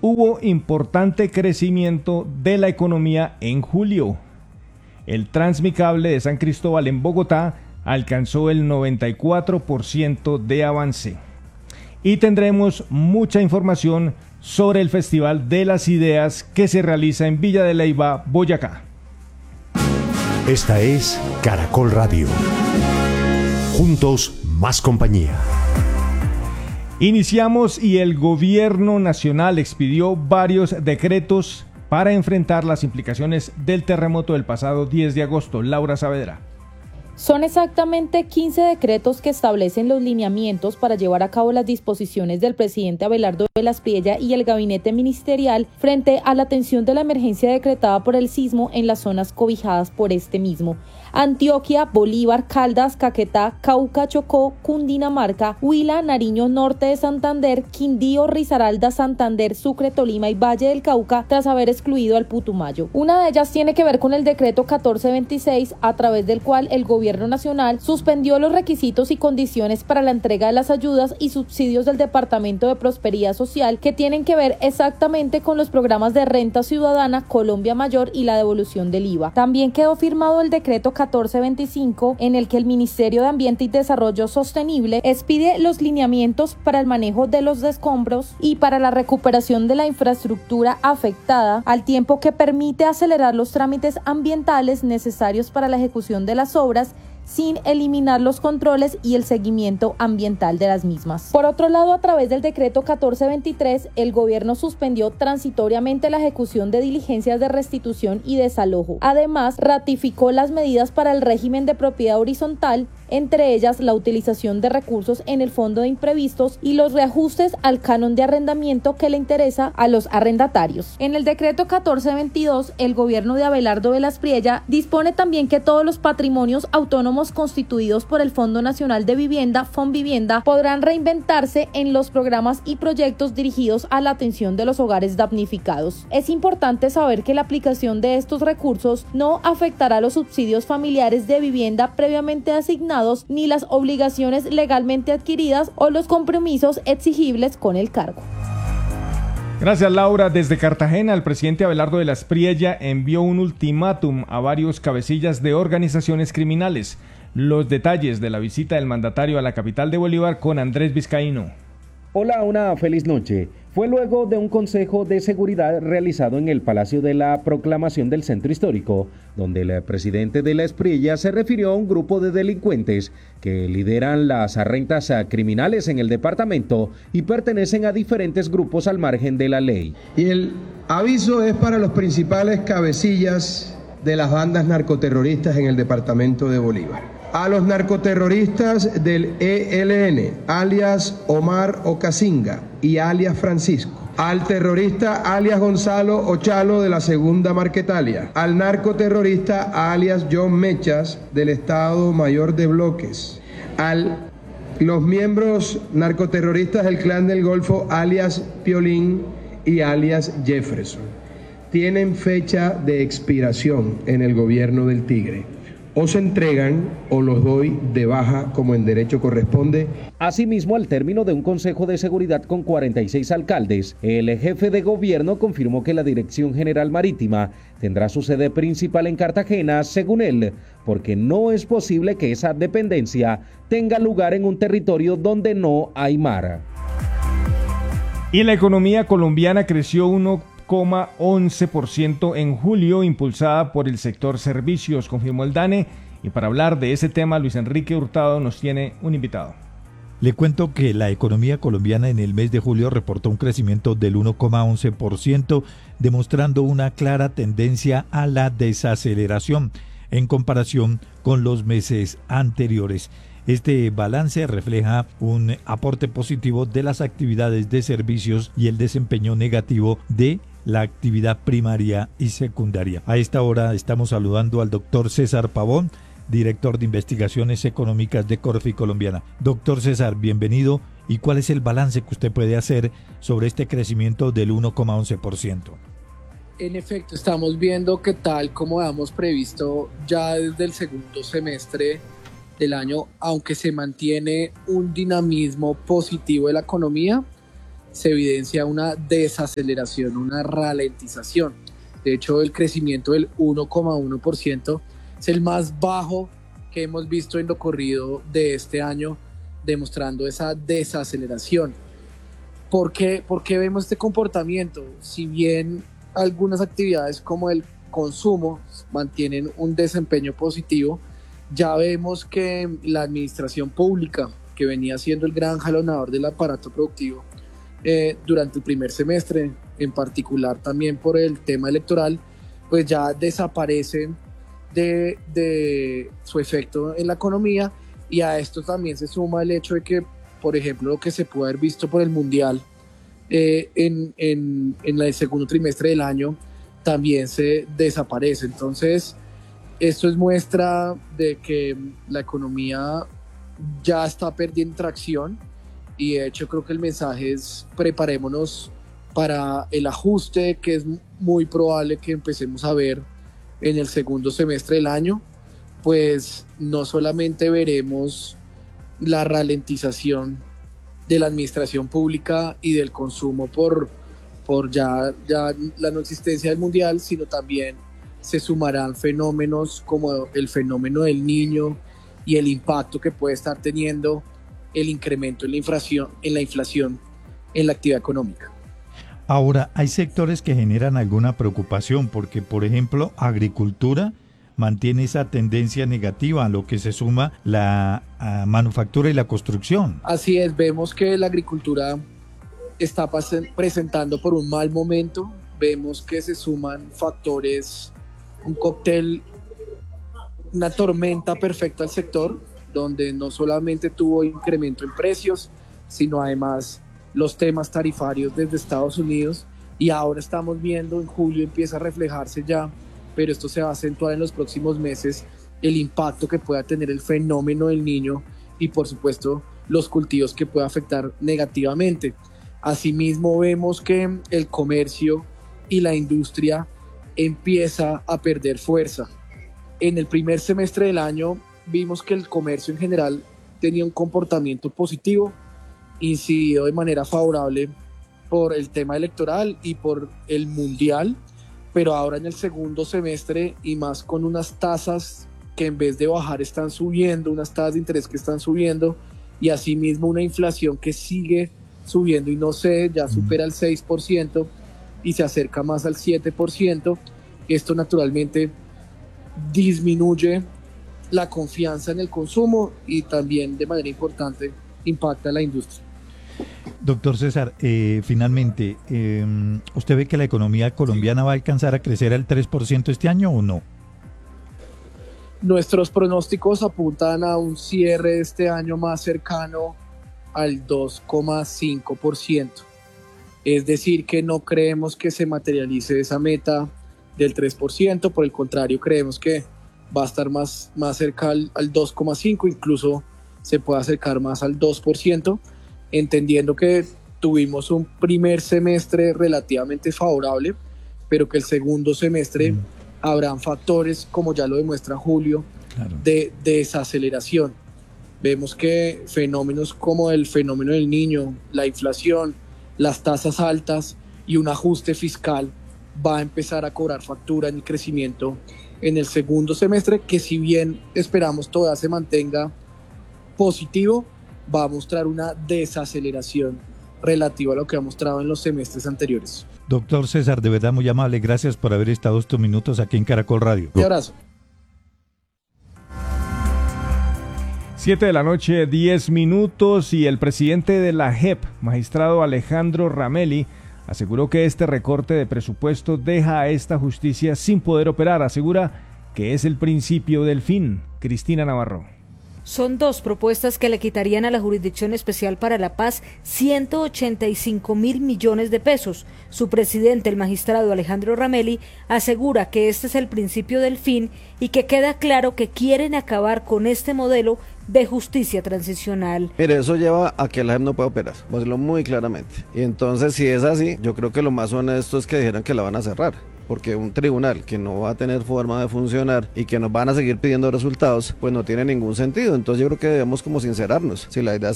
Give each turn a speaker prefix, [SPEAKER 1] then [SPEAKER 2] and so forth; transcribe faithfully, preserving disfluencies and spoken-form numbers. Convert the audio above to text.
[SPEAKER 1] hubo importante crecimiento de la economía en julio. El Transmicable de San Cristóbal en Bogotá alcanzó el noventa y cuatro por ciento de avance. Y tendremos mucha información sobre el Festival de las Ideas que se realiza en Villa de Leyva, Boyacá.
[SPEAKER 2] Esta es Caracol Radio. Juntos, más compañía.
[SPEAKER 1] Iniciamos y el gobierno nacional expidió varios decretos para enfrentar las implicaciones del terremoto del pasado diez de agosto. Laura Saavedra.
[SPEAKER 3] Son exactamente quince decretos que establecen los lineamientos para llevar a cabo las disposiciones del presidente Abelardo Velas Priella y el gabinete ministerial frente a la atención de la emergencia decretada por el sismo en las zonas cobijadas por este mismo. Antioquia, Bolívar, Caldas, Caquetá, Cauca, Chocó, Cundinamarca, Huila, Nariño, Norte de Santander, Quindío, Risaralda, Santander, Sucre, Tolima y Valle del Cauca, tras haber excluido al Putumayo. Una de ellas tiene que ver con el decreto catorce veintiséis, a través del cual el gobierno Gobierno Nacional suspendió los requisitos y condiciones para la entrega de las ayudas y subsidios del Departamento de Prosperidad Social que tienen que ver exactamente con los programas de Renta Ciudadana, Colombia Mayor y la devolución del I V A. También quedó firmado el decreto catorce veinticinco, en el que el Ministerio de Ambiente y Desarrollo Sostenible expide los lineamientos para el manejo de los escombros y para la recuperación de la infraestructura afectada, al tiempo que permite acelerar los trámites ambientales necesarios para la ejecución de las obras sin eliminar los controles y el seguimiento ambiental de las mismas. Por otro lado, a través del decreto catorce veintitrés, el gobierno suspendió transitoriamente la ejecución de diligencias de restitución y desalojo. Además, ratificó las medidas para el régimen de propiedad horizontal, entre ellas la utilización de recursos en el fondo de imprevistos y los reajustes al canon de arrendamiento que le interesa a los arrendatarios. En el decreto catorce veintidós, el gobierno de Abelardo Velas Priella dispone también que todos los patrimonios autónomos constituidos por el Fondo Nacional de Vivienda, Fonvivienda, podrán reinventarse en los programas y proyectos dirigidos a la atención de los hogares damnificados. Es importante saber que la aplicación de estos recursos no afectará los subsidios familiares de vivienda previamente asignados, ni las obligaciones legalmente adquiridas o los compromisos exigibles con el cargo.
[SPEAKER 1] Gracias, Laura. Desde Cartagena, el presidente Abelardo Velas Priella envió un ultimátum a varios cabecillas de organizaciones criminales. Los detalles de la visita del mandatario a la capital de Bolívar con Andrés Vizcaíno.
[SPEAKER 4] Hola, una feliz noche. Fue luego de un consejo de seguridad realizado en el Palacio de la Proclamación del Centro Histórico, donde el presidente de la Espriella se refirió a un grupo de delincuentes que lideran las arrentas criminales en el departamento y pertenecen a diferentes grupos al margen de la ley.
[SPEAKER 5] Y el aviso es para los principales cabecillas de las bandas narcoterroristas en el departamento de Bolívar. A los narcoterroristas del E L N, alias Omar Ocasinga y alias Francisco. Al terrorista alias Gonzalo Ochalo de la Segunda Marquetalia. Al narcoterrorista alias John Mechas del Estado Mayor de Bloques. A los miembros narcoterroristas del Clan del Golfo alias Piolín y alias Jefferson. Tienen fecha de expiración en el gobierno del Tigre. O se entregan o los doy de baja como en derecho corresponde.
[SPEAKER 4] Asimismo, al término de un consejo de seguridad con cuarenta y seis alcaldes, el jefe de gobierno confirmó que la Dirección General Marítima tendrá su sede principal en Cartagena, según él, porque no es posible que esa dependencia tenga lugar en un territorio donde no hay mar.
[SPEAKER 1] Y la economía colombiana creció uno coma once por ciento en julio, impulsada por el sector servicios, confirmó el DANE. Y para hablar de ese tema, Luis Enrique Hurtado nos tiene un invitado.
[SPEAKER 6] Le cuento que la economía colombiana en el mes de julio reportó un crecimiento del uno coma once por ciento, demostrando una clara tendencia a la desaceleración en comparación con los meses anteriores. Este balance refleja un aporte positivo de las actividades de servicios y el desempeño negativo de la actividad primaria y secundaria. A esta hora estamos saludando al doctor César Pavón, director de Investigaciones Económicas de Corfi Colombiana. Doctor César, bienvenido. ¿Y cuál es el balance que usted puede hacer sobre este crecimiento del uno coma once por ciento?
[SPEAKER 7] En efecto, estamos viendo que tal como habíamos previsto ya desde el segundo semestre del año, aunque se mantiene un dinamismo positivo de la economía, se evidencia una desaceleración, una ralentización. De hecho, el crecimiento del uno coma uno por ciento es el más bajo que hemos visto en lo corrido de este año, demostrando esa desaceleración. ¿Por qué, ¿Por qué vemos este comportamiento? Si bien algunas actividades como el consumo mantienen un desempeño positivo, ya vemos que la administración pública, que venía siendo el gran jalonador del aparato productivo eh, durante el primer semestre, en particular también por el tema electoral, pues ya desaparece de, de su efecto en la economía, y a esto también se suma el hecho de que, por ejemplo, lo que se puede haber visto por el Mundial eh, en, en, en el segundo trimestre del año también se desaparece. Entonces, esto es muestra de que la economía ya está perdiendo tracción, y de hecho creo que el mensaje es: preparémonos para el ajuste que es muy probable que empecemos a ver en el segundo semestre del año. Pues no solamente veremos la ralentización de la administración pública y del consumo por, por ya, ya la no existencia del Mundial, sino también se sumarán fenómenos como el fenómeno del niño y el impacto que puede estar teniendo el incremento en la inflación, en la inflación en la actividad económica.
[SPEAKER 6] Ahora, hay sectores que generan alguna preocupación porque, por ejemplo, agricultura mantiene esa tendencia negativa, a lo que se suma la uh, manufactura y la construcción.
[SPEAKER 7] Así es, vemos que la agricultura está pas- presentando por un mal momento, vemos que se suman factores, un cóctel, una tormenta perfecta al sector, donde no solamente tuvo incremento en precios, sino además los temas tarifarios desde Estados Unidos, y ahora estamos viendo, en julio empieza a reflejarse ya, pero esto se va a acentuar en los próximos meses, el impacto que pueda tener el fenómeno del niño y por supuesto los cultivos que pueda afectar negativamente. Asimismo vemos que el comercio y la industria empieza a perder fuerza. En el primer semestre del año vimos que el comercio en general tenía un comportamiento positivo, incidido de manera favorable por el tema electoral y por el Mundial, pero ahora en el segundo semestre, y más con unas tasas que en vez de bajar están subiendo, unas tasas de interés que están subiendo, y asimismo una inflación que sigue subiendo y no sé, ya supera el seis por ciento y se acerca más al siete por ciento, esto naturalmente disminuye la confianza en el consumo y también de manera importante impacta a la industria.
[SPEAKER 6] Doctor César, eh, finalmente, eh, ¿usted ve que la economía colombiana va a alcanzar a crecer al tres por ciento este año o no?
[SPEAKER 7] Nuestros pronósticos apuntan a un cierre este año más cercano al dos coma cinco por ciento. Es decir, que no creemos que se materialice esa meta del tres por ciento, por el contrario, creemos que va a estar más, más cerca al, al dos coma cinco por ciento, incluso se puede acercar más al dos por ciento, entendiendo que tuvimos un primer semestre relativamente favorable, pero que el segundo semestre mm. habrán factores, como ya lo demuestra Julio, claro, de, de desaceleración. Vemos que fenómenos como el fenómeno del niño, la inflación, las tasas altas y un ajuste fiscal va a empezar a cobrar factura en el crecimiento en el segundo semestre, que si bien esperamos todavía se mantenga positivo, va a mostrar una desaceleración relativa a lo que ha mostrado en los semestres anteriores.
[SPEAKER 6] Doctor César, de verdad muy amable, gracias por haber estado estos minutos aquí en Caracol Radio.
[SPEAKER 7] Un abrazo.
[SPEAKER 1] Siete de la noche, diez minutos, y el presidente de la J E P, magistrado Alejandro Ramelli, aseguró que este recorte de presupuesto deja a esta justicia sin poder operar. Asegura que es el principio del fin. Cristina Navarro.
[SPEAKER 8] Son dos propuestas que le quitarían a la Jurisdicción Especial para la Paz ciento ochenta y cinco mil millones de pesos. Su presidente, el magistrado Alejandro Ramelli, asegura que este es el principio del fin y que queda claro que quieren acabar con este modelo de justicia transicional.
[SPEAKER 9] Mire, eso lleva a que la J E P no pueda operar, voy a decirlo muy claramente. Y entonces, si es así, yo creo que lo más honesto es que dijeran que la van a cerrar. Porque un tribunal que no va a tener forma de funcionar y que nos van a seguir pidiendo resultados, pues no tiene ningún sentido. Entonces yo creo que debemos como sincerarnos. Si la idea es